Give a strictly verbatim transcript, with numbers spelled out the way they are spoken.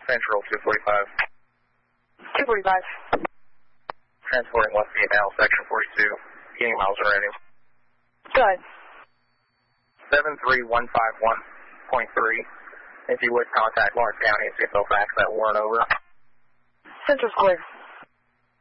Central two forty-five. two forty-five. Transporting Westgate now, Section forty-two. Getting miles already. Go ahead. seven three one five one point three. If you would contact Lawrence County and see if they'll fax that warrant over. Central's clear.